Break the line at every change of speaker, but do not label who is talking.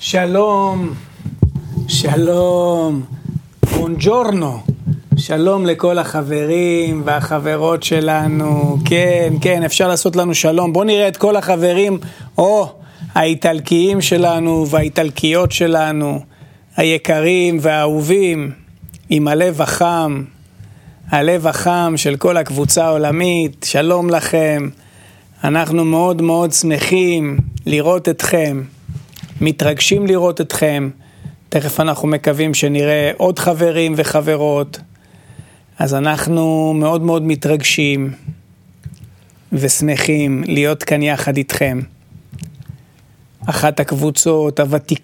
שלום, שלום, בונג'ורנו, שלום לכל החברים והחברות שלנו, כן, אפשר לעשות לנו שלום. בואו נראה את כל החברים, האיטלקיים שלנו והאיטלקיות שלנו, היקרים והאהובים, עם הלב החם של כל הקבוצה העולמית. שלום לכם, אנחנו מאוד מאוד שמחים לראות אתכם, מתרגשים לראות אתכם. תכף אנחנו מקווים שנראה עוד חברים וחברות, אז אנחנו מאוד מאוד מתרגשים ושמחים להיות כאן יחד איתכם. אחת הקבוצות הוותיקות